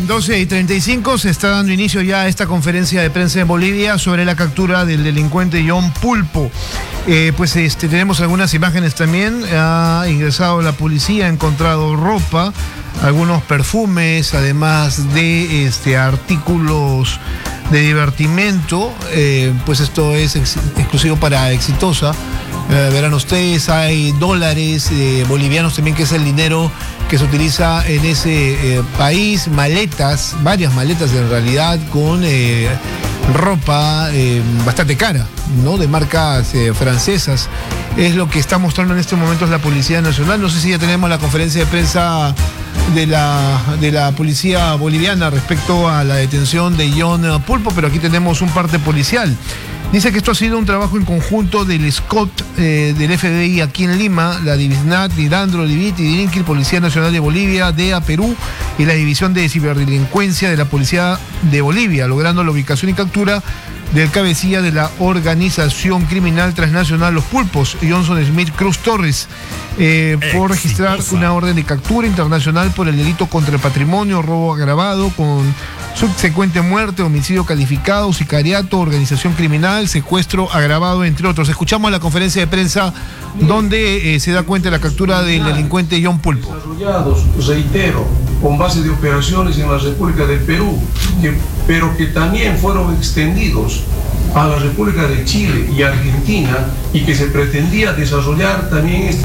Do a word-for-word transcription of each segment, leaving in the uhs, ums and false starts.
doce y treinta y cinco se está dando inicio ya a esta conferencia de prensa en Bolivia sobre la captura del delincuente John Pulpo. Eh, pues este, tenemos algunas imágenes también. Ha ingresado la policía, ha encontrado ropa, algunos perfumes, además de este, artículos de divertimento. Eh, pues esto es ex exclusivo para Exitosa. Eh, verán ustedes, hay dólares eh, bolivianos también, que es el dinero que se utiliza en ese eh, país, maletas, varias maletas en realidad, con eh, ropa eh, bastante cara, ¿no? De marcas eh, francesas. Es lo que está mostrando en estos momentos la Policía Nacional. No sé si ya tenemos la conferencia de prensa de la, de la Policía Boliviana respecto a la detención de John Pulpo, pero aquí tenemos un parte policial. Dice que esto ha sido un trabajo en conjunto del S C O T, eh, del F B I aquí en Lima, la Divisnat, Lidandro, Livit y Dirinquil, Policía Nacional de Bolivia, D E A Perú, y la División de Ciberdelincuencia de la Policía de Bolivia, logrando la ubicación y captura del cabecilla de la organización criminal transnacional Los Pulpos, Johnson Smith Cruz Torres, eh, por registrar una orden de captura internacional por el delito contra el patrimonio, robo agravado con subsecuente muerte, homicidio calificado, sicariato, organización criminal, secuestro agravado, entre otros. Escuchamos la conferencia de prensa donde eh, se da cuenta de la captura del delincuente John Pulpo. Desarrollados, reitero, con base de operaciones en la República del Perú, que, pero que también fueron extendidos a la República de Chile y Argentina, y que se pretendía desarrollar también este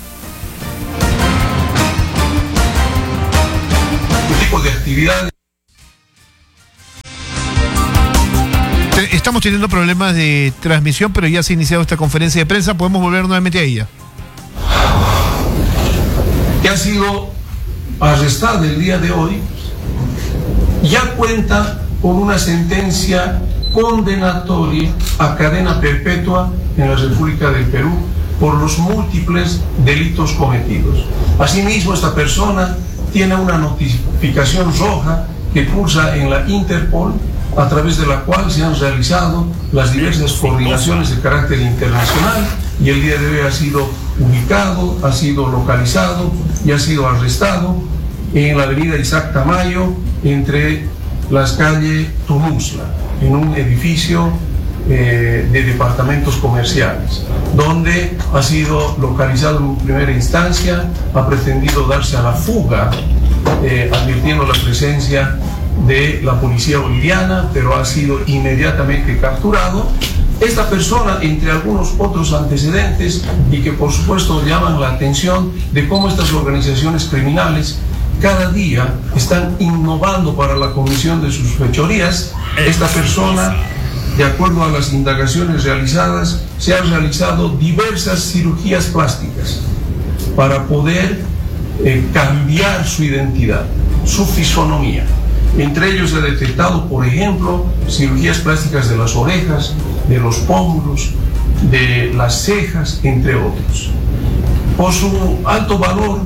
tipo de actividades. Estamos teniendo problemas de transmisión, pero ya se ha iniciado esta conferencia de prensa. Podemos volver nuevamente a ella. Que ha sido arrestada el día de hoy, ya cuenta con una sentencia condenatoria a cadena perpetua en la República del Perú por los múltiples delitos cometidos. Asimismo, esta persona tiene una notificación roja que cursa en la Interpol, a través de la cual se han realizado las diversas coordinaciones de carácter internacional, y el día de hoy ha sido ubicado, ha sido localizado y ha sido arrestado en la avenida Isaac Tamayo, entre las calles Tunusla, en un edificio eh, de departamentos comerciales, donde ha sido localizado en primera instancia, ha pretendido darse a la fuga, eh, advirtiendo la presencia de la policía boliviana, pero ha sido inmediatamente capturado. Esta persona, entre algunos otros antecedentes, y que por supuesto llaman la atención de cómo estas organizaciones criminales cada día están innovando para la comisión de sus fechorías. Esta persona, de acuerdo a las indagaciones realizadas, se han realizado diversas cirugías plásticas para poder eh, cambiar su identidad, su fisonomía. Entre ellos se ha detectado, por ejemplo, cirugías plásticas de las orejas, de los pómulos, de las cejas, entre otros. Por su alto valor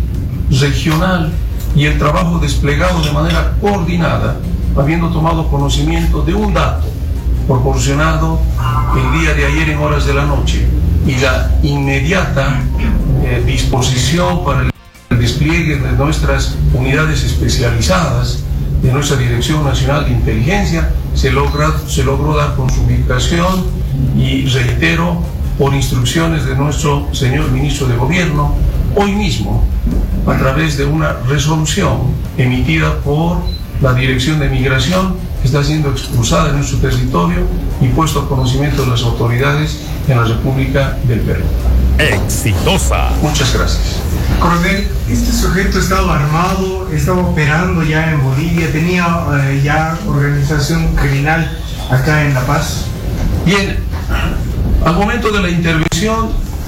regional y el trabajo desplegado de manera coordinada, habiendo tomado conocimiento de un dato proporcionado el día de ayer en horas de la noche, y la inmediata eh, disposición para el despliegue de nuestras unidades especializadas, de nuestra Dirección Nacional de Inteligencia, se, logra, se logró dar con su ubicación, y reitero, por instrucciones de nuestro señor Ministro de Gobierno, hoy mismo, a través de una resolución emitida por la Dirección de Migración, está siendo expulsada de nuestro territorio y puesto a conocimiento de las autoridades en la República del Perú. Exitosa. Muchas gracias. Coronel, este sujeto estaba armado, estaba operando ya en Bolivia, tenía eh, ya organización criminal acá en La Paz. Bien, al momento de la intervención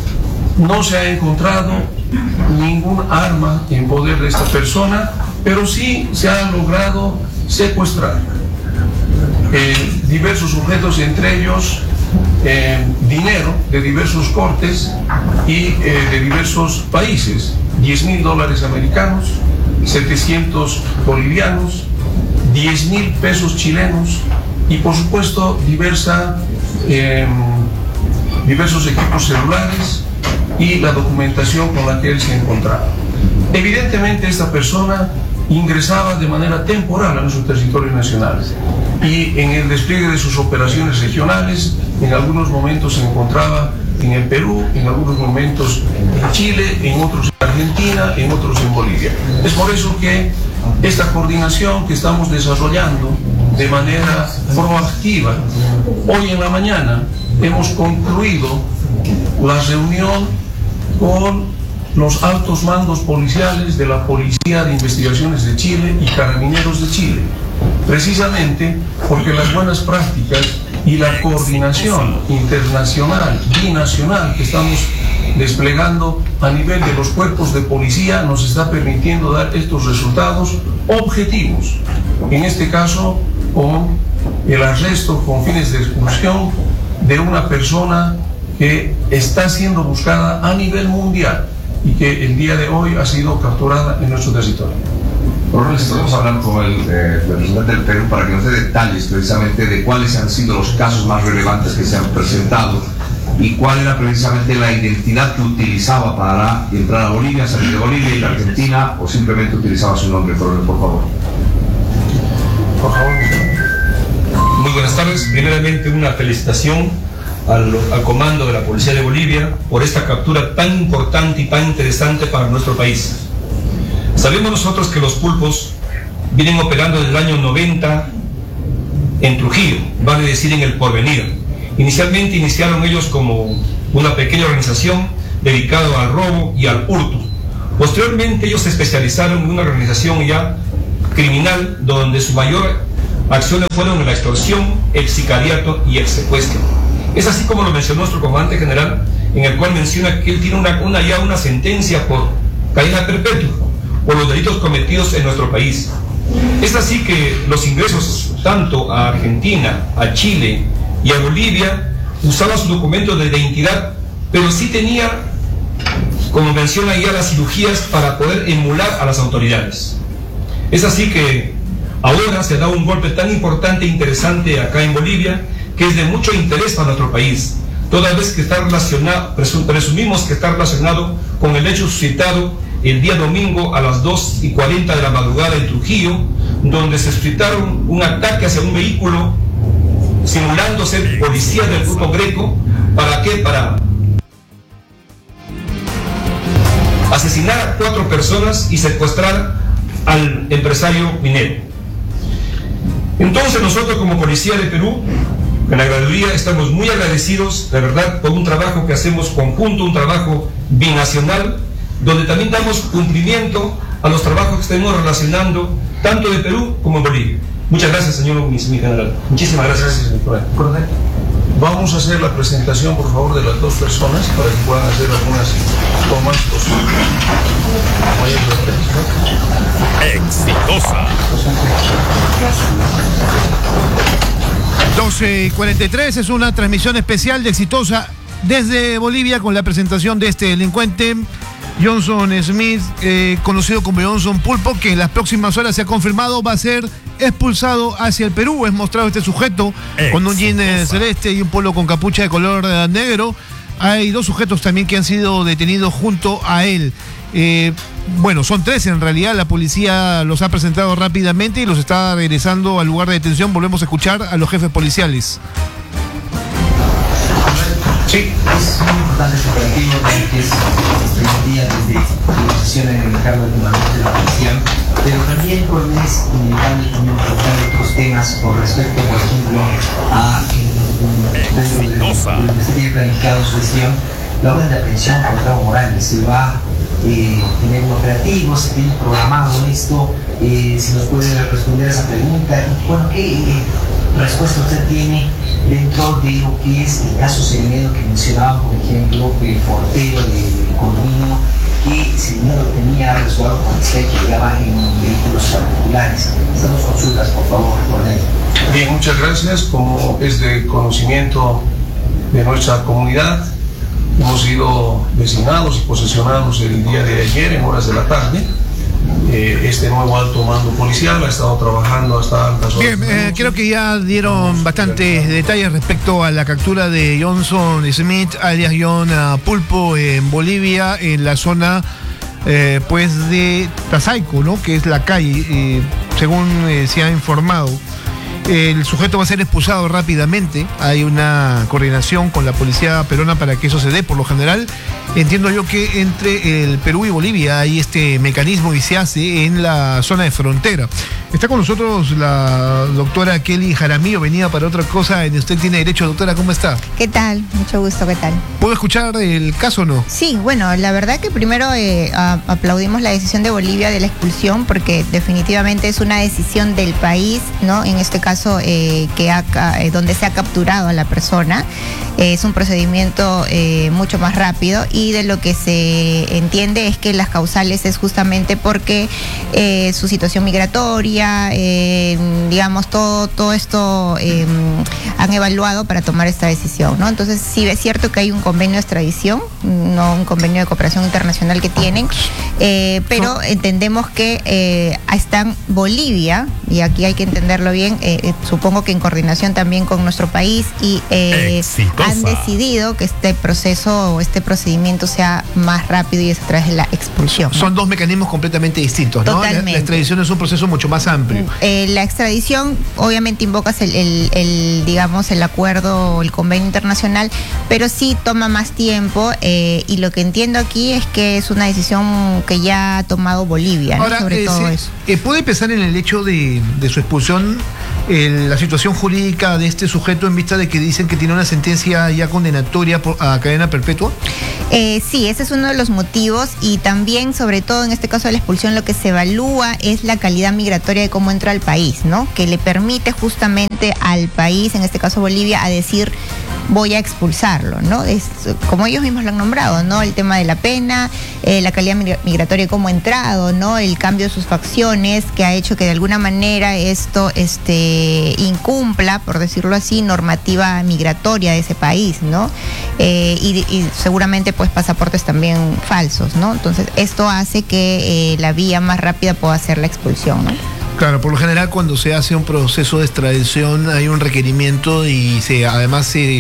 no se ha encontrado ningún arma en poder de esta persona, pero sí se ha logrado secuestrar eh, diversos objetos, entre ellos eh, dinero de diversos cortes y eh, de diversos países, diez mil dólares americanos, setecientos bolivianos, diez mil pesos chilenos, y por supuesto diversa, eh, diversos equipos celulares y la documentación con la que él se encontraba. Evidentemente esta persona ingresaba de manera temporal a nuestro territorio nacional y en el despliegue de sus operaciones regionales, en algunos momentos se encontraba en el Perú, en algunos momentos en Chile, en otros en Argentina, en otros en Bolivia. Es por eso que esta coordinación que estamos desarrollando de manera proactiva, hoy en la mañana hemos concluido la reunión con los altos mandos policiales de la Policía de Investigaciones de Chile y Carabineros de Chile, precisamente porque las buenas prácticas y la coordinación internacional y nacional que estamos desplegando a nivel de los cuerpos de policía nos está permitiendo dar estos resultados objetivos, en este caso con el arresto con fines de expulsión de una persona que está siendo buscada a nivel mundial y que el día de hoy ha sido capturada en nuestro territorio. Coronel, podemos hablar con el eh, representante del Perú para que nos dé detalles precisamente de cuáles han sido los casos más relevantes que se han presentado y cuál era precisamente la identidad que utilizaba para entrar a Bolivia, salir de Bolivia, ir a Argentina, o simplemente utilizaba su nombre, coronel, por favor. Por favor. Muy buenas tardes. Primeramente, una felicitación al, al comando de la Policía de Bolivia por esta captura tan importante y tan interesante para nuestro país. Sabemos nosotros que los pulpos vienen operando desde el año noventa en Trujillo, vale decir en el Porvenir. Inicialmente iniciaron ellos como una pequeña organización dedicada al robo y al hurto. Posteriormente ellos se especializaron en una organización ya criminal donde su mayor acciones fueron la extorsión, el sicariato y el secuestro. Es así como lo mencionó nuestro comandante general, en el cual menciona que él tiene una, una, ya una sentencia por cadena perpetua por los delitos cometidos en nuestro país. Es así que los ingresos tanto a Argentina, a Chile y a Bolivia usaban sus documentos de identidad, pero sí tenía, como menciona ya, las cirugías para poder emular a las autoridades. Es así que ahora se da un golpe tan importante e interesante acá en Bolivia, que es de mucho interés para nuestro país, toda vez que está relacionado, presumimos que está relacionado con el hecho suscitado el día domingo a las dos y cuarenta de la madrugada en Trujillo, donde se suscitaron un ataque hacia un vehículo simulando ser policía del Grupo Greco. ¿Para qué? Para asesinar a cuatro personas y secuestrar al empresario minero. Entonces nosotros como Policía de Perú, en la Graduría, estamos muy agradecidos, de verdad, por un trabajo que hacemos conjunto, un trabajo binacional, donde también damos cumplimiento a los trabajos que estamos relacionando tanto de Perú como en Bolivia. Muchas gracias, señor mi general. Muchísimas gracias. Gracias, señor coronel. Vamos a hacer la presentación, por favor, de las dos personas para que puedan hacer algunas tomas posibles. Exitosa. doce y cuarenta y tres es una transmisión especial de Exitosa desde Bolivia con la presentación de este delincuente Johnson Smith, eh, conocido como Johnson Pulpo, que en las próximas horas se ha confirmado va a ser expulsado hacia el Perú. Es mostrado este sujeto con un jean eh, celeste y un polo con capucha de color eh, negro. Hay dos sujetos también que han sido detenidos junto a él. Eh, bueno, son tres en realidad. La policía los ha presentado rápidamente y los está regresando al lugar de detención. Volvemos a escuchar a los jefes policiales. Sí. Es muy importante este operativo que es el primer día desde la sesión en el cargo de comandante de la policía, pero también por es inevitable también tratar otros temas con respecto, por ejemplo, a dentro de lo que se tiene planificado su gestión, la orden de aprehensión contra Evo Morales. Se va a eh, tener un operativo, se tiene programado esto, eh, si nos puede responder a esa pregunta. Bueno, ¿qué eh, respuesta usted tiene dentro de lo que es el caso Serenedo que mencionaba, por ejemplo, el portero del condominio, que Serenedo tenía resguardo policial que llegaba en vehículos particulares? Estas dos consultas, por favor, coronel. Bien, muchas gracias. Como es de conocimiento de nuestra comunidad, hemos sido designados y posesionados el día de ayer en horas de la tarde. Eh, este nuevo alto mando policial ha estado trabajando hasta altas horas. Bien, eh, creo que ya dieron bastantes detalles respecto a la captura de Johnson Smith, alias John uh, Pulpo, en Bolivia, en la zona eh, pues de Tazaico, ¿no? Que es la calle, eh, según eh, se ha informado. El sujeto va a ser expulsado rápidamente. Hay una coordinación con la policía peruana para que eso se dé. Por lo general, entiendo yo que entre el Perú y Bolivia hay este mecanismo y se hace en la zona de frontera. Está con nosotros la doctora Kelly Jaramillo, venida para otra cosa. En Usted Tiene Derecho. Doctora, ¿cómo está? ¿Qué tal? Mucho gusto, ¿qué tal? ¿Puedo escuchar el caso o no? Sí, bueno, la verdad que primero eh, a, aplaudimos la decisión de Bolivia de la expulsión, porque definitivamente es una decisión del país, ¿no? En este caso, Eh, que ha, eh, donde se ha capturado a la persona. Eh, es un procedimiento eh, mucho más rápido, y de lo que se entiende es que las causales es justamente porque eh, su situación migratoria, eh, digamos, todo, todo esto eh, han evaluado para tomar esta decisión, ¿no? Entonces sí es cierto que hay un convenio de extradición, no un convenio de cooperación internacional que tienen, eh, pero entendemos que eh, están Bolivia, y aquí hay que entenderlo bien, eh, supongo que en coordinación también con nuestro país, y eh, han decidido que este proceso o este procedimiento sea más rápido, y es a través de la expulsión, ¿no? Son dos mecanismos completamente distintos, ¿no? Totalmente. La, la extradición es un proceso mucho más amplio. Eh, la extradición, obviamente invocas el, el, el, digamos, el acuerdo, el convenio internacional, pero sí toma más tiempo, eh, y lo que entiendo aquí es que es una decisión que ya ha tomado Bolivia, ¿no? Ahora, Sobre eh, todo se, eso. Eh, ¿puede pensar en el hecho de, de su expulsión eh, la situación jurídica de este sujeto, en vista de que dicen que tiene una sentencia ya condenatoria por, a cadena perpetua? Eh, sí, ese es uno de los motivos, y también, sobre todo en este caso de la expulsión, lo que se evalúa es la calidad migratoria de cómo entra al país, ¿no? Que le permite justamente al país, en este caso Bolivia, a decir: voy a expulsarlo, ¿no? Es como ellos mismos lo han nombrado, ¿no? El tema de la pena, eh, la calidad migratoria, cómo ha entrado, ¿no? El cambio de sus facciones, que ha hecho que de alguna manera esto este, incumpla, por decirlo así, normativa migratoria de ese país, ¿no? Eh, y, y seguramente pues pasaportes también falsos, ¿no? Entonces esto hace que eh, la vía más rápida pueda ser la expulsión, ¿no? Claro, por lo general cuando se hace un proceso de extradición hay un requerimiento, y se además se